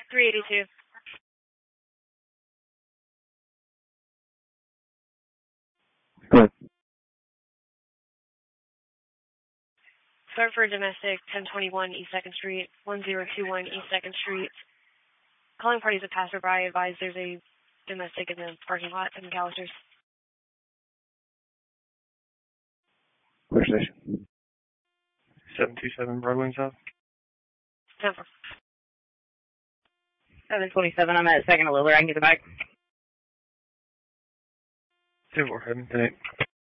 382. Good. Start for domestic, 1021 East 2nd Street, 1021 East 2nd Street. Calling parties of passerby, advise there's a domestic in the parking lot in McAllister's. Which station? 727 Broadway South. 10-4. 727, I'm at 2nd and Lillard. I can get the back. 10-4, heading.